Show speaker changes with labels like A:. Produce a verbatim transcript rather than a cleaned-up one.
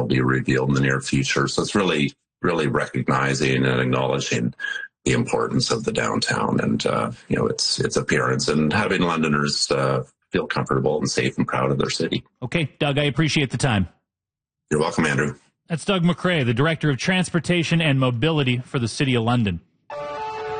A: will be revealed in the near future. So it's really, really recognizing and acknowledging the importance of the downtown and, uh, you know, its its appearance, and having Londoners uh, feel comfortable and safe and proud of their city.
B: Okay, Doug, I appreciate the time.
A: You're welcome, Andrew.
B: That's Doug McCrae, the Director of Transportation and Mobility for the City of London.